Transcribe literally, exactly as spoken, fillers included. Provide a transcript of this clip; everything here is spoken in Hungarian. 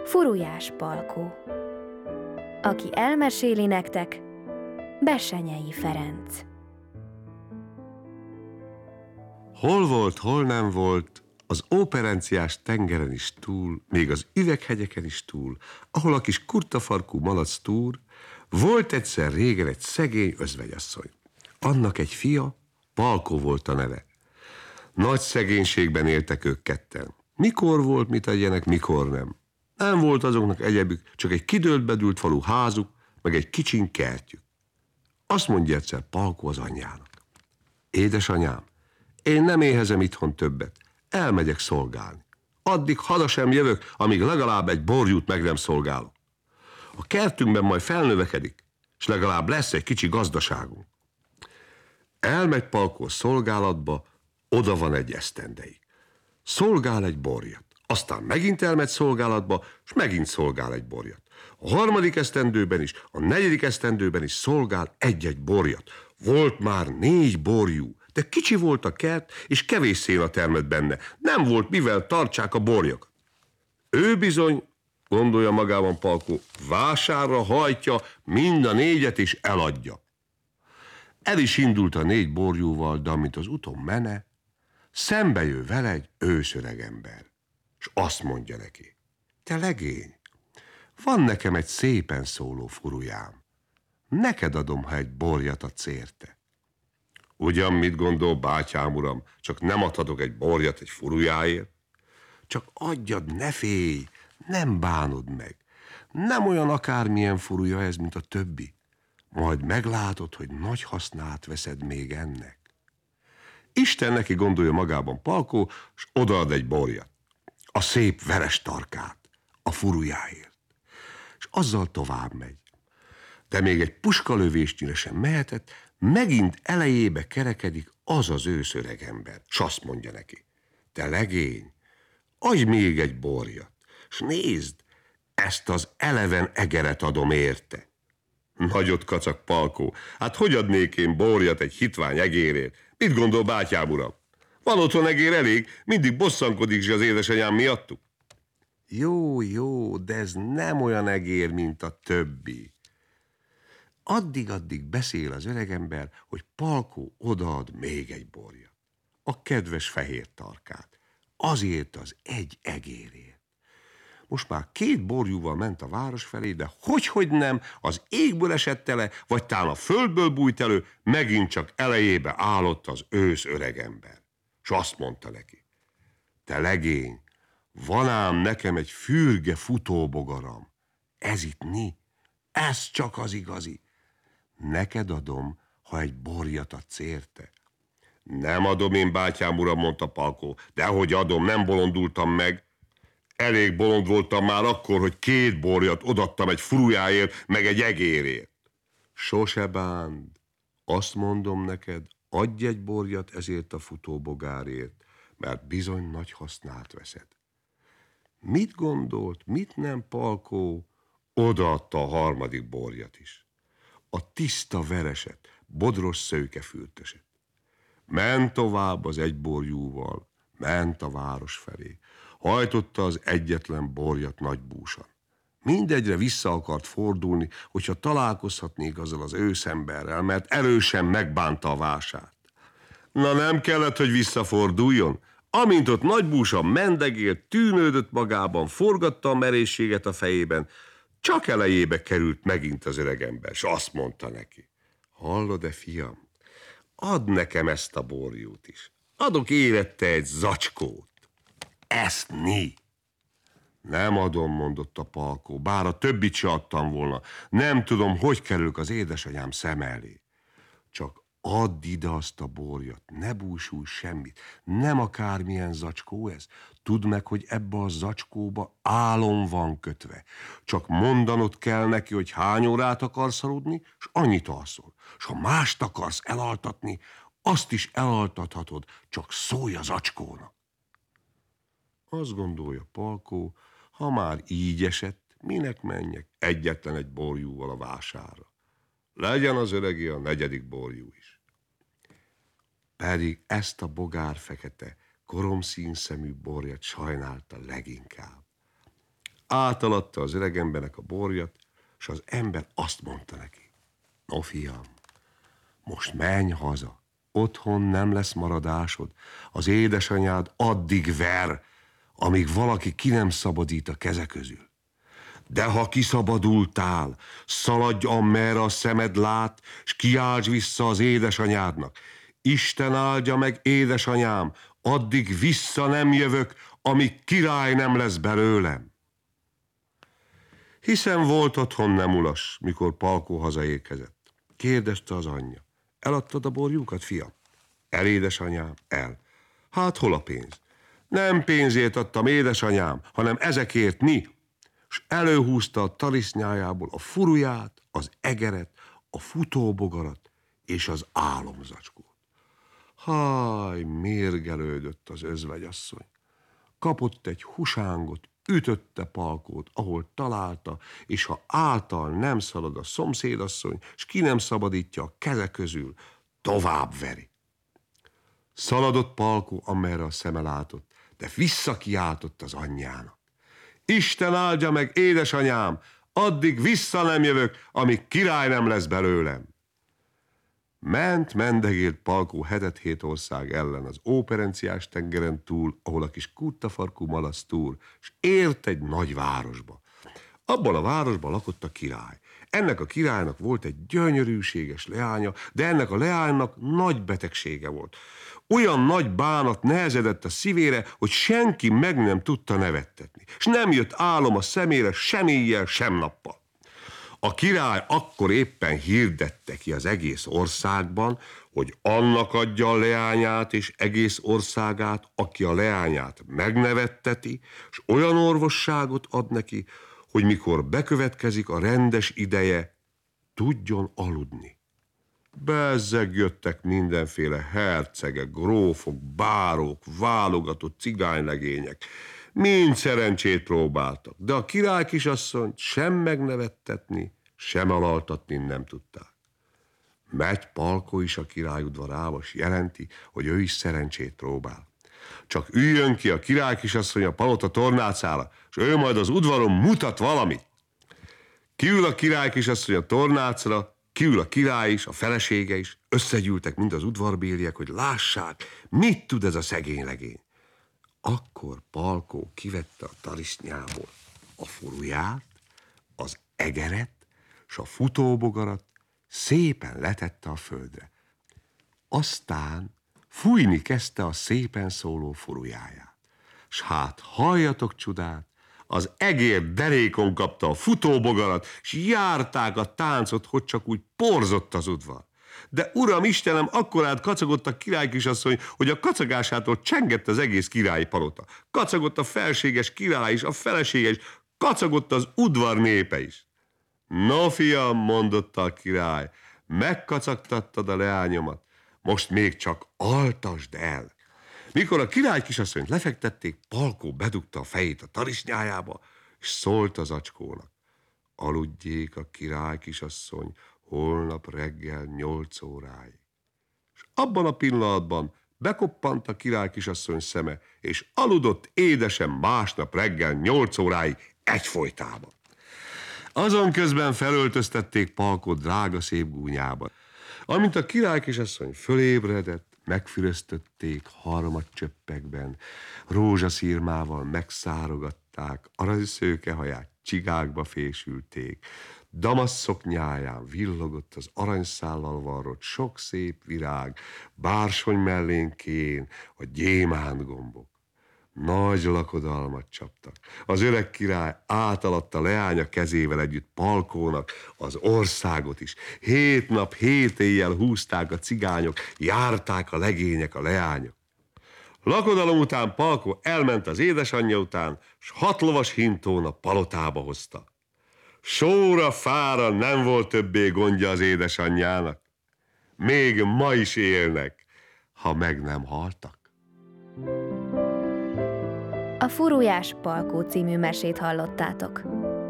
Furujás Palkó. Aki elmeséli nektek, Bessenyei Ferenc. Hol volt, hol nem volt, az óperenciás tengeren is túl, még az üveghegyeken is túl, ahol a kis kurtafarkú malac túr, volt egyszer régen egy szegény özvegyasszony. Annak egy fia, Palkó volt a neve. Nagy szegénységben éltek ők ketten. Mikor volt mit tegyenek, mikor nem. Nem volt azoknak egyebük, csak egy kidőlt-bedült falu házuk, meg egy kicsin kertjük. Azt mondja egyszer Palkó az anyjának: édesanyám, én nem éhezem itthon többet, elmegyek szolgálni. Addig haza sem jövök, amíg legalább egy borjút meg nem szolgálok. A kertünkben majd felnövekedik, és legalább lesz egy kicsi gazdaságunk. Elmegy Palkó szolgálatba, oda van egy esztendeig. Szolgál egy borjat, aztán megint elmegy szolgálatba, és megint szolgál egy borjat. A harmadik esztendőben is, a negyedik esztendőben is szolgál egy-egy borjat. Volt már négy borjú, de kicsi volt a kert, és kevés széna termett benne. Nem volt mivel tartsák a borjakat. Ő bizony, gondolja magában Palkó, vásárra hajtja mind a négyet, és eladja. El is indult a négy borjúval, de amint az úton mene, szembe jön vele egy őszöreg ember, és azt mondja neki: te legény, van nekem egy szépen szóló furujám. Neked adom, ha egy borjat adsz érte. Ugyan mit gondol, bátyám uram, csak nem adhatok egy borjat egy furujáért? Csak adjad, ne félj, nem bánod meg. Nem olyan akármilyen furuja ez, mint a többi. Majd meglátod, hogy nagy hasznát veszed még ennek. Isten neki, gondolja magában Palkó, és odaad egy borjat. A szép veres tarkát, a furujáért. És azzal tovább megy. De még egy puskalövésnyire sem mehetett, megint elejébe kerekedik az az őszöreg ember, s azt mondja neki: te legény, adj még egy borjat, s nézd, ezt az eleven egeret adom érte. Nagyot kacag Palkó: hát hogy adnék én borjat egy hitvány egérért? Mit gondol, bátyám uram? Van otthon egér elég, mindig bosszankodik is az édesanyám miattuk. Jó, jó, de ez nem olyan egér, mint a többi. Addig-addig beszél az öregember, hogy Palkó odaad még egy borjat. A kedves fehér tarkát. Azért az egy egérért. Most már két borjúval ment a város felé, de hogyhogy nem, az égből esett ele, vagy talán a földből bújt elő, megint csak elejébe állott az ősz öregember. S azt mondta neki: te legény, van ám nekem egy fürge futóbogaram. Ez itt mi? Ez csak az igazi. Neked adom, ha egy borjat adsz érte. Nem adom én, bátyám uram, mondta Palkó. Dehogy adom, nem bolondultam meg. Elég bolond voltam már akkor, hogy két borjat odaadtam egy furujáért, meg egy egérért. Sose bánd, azt mondom neked, adj egy borjat ezért a futóbogárért, mert bizony nagy hasznát veszed. Mit gondolt, mit nem Palkó? Odaadta a harmadik borjat is. A tiszta vereset, bodros szőkefürtöset. Ment tovább az egy borjúval, ment a város felé. Hajtotta az egyetlen borjat nagy búsan. Mindegyre vissza akart fordulni, hogyha találkozhatnék azzal az őszemberrel, mert erősen megbánta a vásárt. Na nem kellett, hogy visszaforduljon. Amint ott nagy búsan mendegélt, tűnődött magában, forgatta a merészséget a fejében, csak elejébe került megint az öregember, s azt mondta neki: hallod-e, fiam, add nekem ezt a borjút is. Adok érette egy zacskót. Ezt mi? Nem adom, mondotta Palkó, bár a többit se adtam volna. Nem tudom, hogy kerülök az édesanyám szem elé. Csak add ide azt a borjat, ne búsulj semmit. Nem akármilyen zacskó ez. Tudd meg, hogy ebbe a zacskóba álom van kötve. Csak mondanod kell neki, hogy hány órát akarsz aludni, és annyit alszol. És ha mást akarsz elaltatni, azt is elaltathatod, csak szólj a zacskónak. Azt gondolja Palkó, ha már így esett, minek menjek egyetlen egy borjúval a vásárra. Legyen az öregi a negyedik borjú is. Pedig ezt a bogár fekete, koromszín szemű borjat sajnálta leginkább. Átalatta az öregembernek a borjat, és az ember azt mondta neki: no fiam, most menj haza, otthon nem lesz maradásod, az édesanyád addig ver, amíg valaki ki nem szabadít a keze közül. De ha kiszabadultál, szaladj, amerre a szemed lát, s kiálts vissza az édesanyádnak: Isten áldja meg, édesanyám, addig vissza nem jövök, amíg király nem lesz belőlem. Hiszen volt otthon nem ulas, mikor Palkó hazaérkezett. Kérdezte az anyja: eladtad a borjúkat, fiam? El, édesanyám, el. Hát hol a pénz? Nem pénzért adtam, édesanyám, hanem ezekért mi. És előhúzta a tarisznyájából a furuját, az egeret, a futóbogarat és az álomzacskót. Háj, mérgelődött az özvegyasszony. Kapott egy husángot, ütötte Palkót, ahol találta, és ha által nem szalad a szomszédasszony, s ki nem szabadítja a keze közül, tovább veri. Szaladott Palkó, amerre a szeme látott, de visszakiáltott az anyjának: Isten áldja meg, édesanyám, addig vissza nem jövök, amíg király nem lesz belőlem. Ment, mendegélt Palkó hetet hét ország ellen az óperenciás tengeren túl, ahol a kis kurtafarkú malac túr, és ért egy nagy városba. Abban a városban lakott a király. Ennek a királynak volt egy gyönyörűséges leánya, de ennek a leánynak nagy betegsége volt. Olyan nagy bánat nehezedett a szívére, hogy senki meg nem tudta nevettetni, és nem jött álom a szemére sem éjjel, sem nappal. A király akkor éppen hirdette ki az egész országban, hogy annak adja a leányát és egész országát, aki a leányát megnevetteti, és olyan orvosságot ad neki, hogy mikor bekövetkezik a rendes ideje, tudjon aludni. Bezzeg jöttek mindenféle hercegek, grófok, bárók, válogatott cigánylegények. Mind szerencsét próbáltak, de a király kisasszonyt sem megnevettetni, sem alaltatni nem tudták. Megy Palkó is a király udvarába, s jelenti, hogy ő is szerencsét próbál. Csak üljön ki a király kisasszony a palota tornácára, és ő majd az udvaron mutat valamit. Kiül a király kisasszony a tornácra, kiül a király is, a felesége is, összegyűltek mind az udvarbéliek, hogy lássák, mit tud ez a szegény legény. Akkor Palkó kivette a tarisznyából a furuját, az egeret, s a futóbogarat, szépen letette a földre. Aztán fújni kezdte a szépen szóló furujáját. S hát halljatok csodát, az egér derékon kapta a futóbogarat, s járták a táncot, hogy csak úgy porzott az udvar. De uram Istenem, akkorát kacagott a király kisasszony, hogy a kacagásától csengett az egész királyi palota. Kacagott a felséges király is, a felesége is, kacagott az udvar népe is. No, fiam, mondotta a király, megkacagtattad a leányomat, most még csak altasd el. Mikor a király kisasszonyt lefektették, Palkó bedugta a fejét a tarisznyájába, és szólt az acskónak: aludjék a király kisasszony holnap reggel nyolc óráig. És abban a pillanatban bekoppant a király kisasszony szeme, és aludott édesen másnap reggel nyolc óráig egyfolytában. Azon közben felöltöztették Palkót drága szép gúnyába. Amint a király kisasszony fölébredett, megfüröztötték harmadcsöppekben, rózsaszírmával megszárogatták, aranyszőkehaját csigákba fésülték, damasszoknyáján villogott az aranyszállal varrott sok szép virág, bársony mellénkén a gyémántgombok. Nagy lakodalmat csaptak. Az öreg király átalatta leánya kezével együtt Palkónak az országot is. Hét nap, hét éjjel húzták a cigányok, járták a legények, a leányok. Lakodalom után Palkó elment az édesanyja után, s hat lovas hintón a palotába hozta. Sóra, fára nem volt többé gondja az édesanyjának. Még ma is élnek, ha meg nem haltak. A Furujás Palkó című mesét hallottátok.